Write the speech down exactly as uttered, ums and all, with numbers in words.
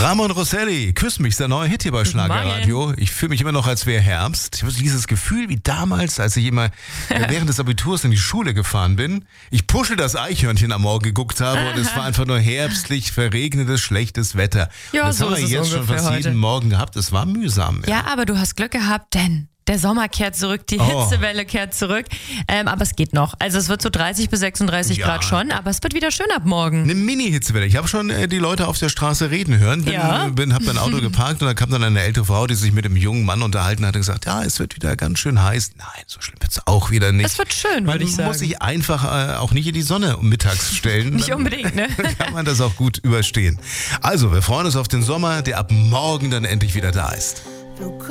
Ramon Rosselli, Küss mich, ist der neue Hit hier bei Schlagerradio. Ich fühle mich immer noch, als wäre Herbst. Ich habe dieses Gefühl wie damals, als ich immer während des Abiturs in die Schule gefahren bin. Ich Puschel das Eichhörnchen am Morgen geguckt habe und es war einfach nur herbstlich, verregnetes, schlechtes Wetter. Ja, das so haben wir ist es jetzt schon fast ungefähr jeden heute. Morgen gehabt. Es war mühsam. Ja, aber du hast Glück gehabt, denn der Sommer kehrt zurück, die Oh. Hitzewelle kehrt zurück. Ähm, aber es geht noch. Also es wird so dreißig bis sechsunddreißig Ja. Grad schon, aber es wird wieder schön ab morgen. Eine Mini-Hitzewelle. Ich habe schon äh, die Leute auf der Straße reden hören. Bin, Ja. bin, habe mein Auto geparkt und da kam dann eine ältere Frau, die sich mit einem jungen Mann unterhalten hat und gesagt, ja, es wird wieder ganz schön heiß. Nein, so schlimm wird es auch wieder nicht. Es wird schön, Man würde ich sagen. muss sich einfach äh, auch nicht in die Sonne mittags stellen. Nicht Dann unbedingt, ne? kann man das auch gut überstehen. Also, wir freuen uns auf den Sommer, der ab morgen dann endlich wieder da ist.